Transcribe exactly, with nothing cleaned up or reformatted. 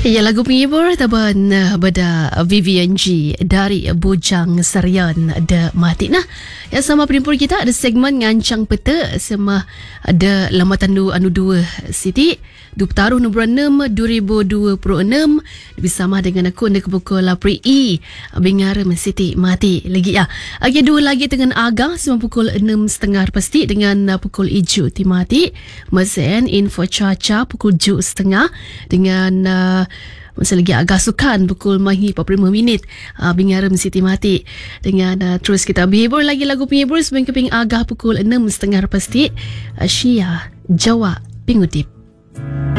Ya, lagu penghibur taban beda Vivian G dari Bujang Sarian de Mati. Nah, yang sama penimpur kita ada segmen ngancang peta sama ada lambatan du anu dua Siti du taruh nombor enam dua ribu dua puluh enam bersama dengan aku nak pukul lapri i bingar Siti Mati lagi ya. Lagi dua lagi dengan agak sama pukul enam setengah pasti dengan pukul ijo timati mesin info cuaca pukul tujuh setengah dengan uh, masa lagi agak sukan pukul mahi empat puluh lima minit uh, bingaram Siti Mati dengan uh, terus kita berhibur lagi lagu penghibur sebelum keping agak pukul enam setengah pasti uh, Syia Jawa Pingudip.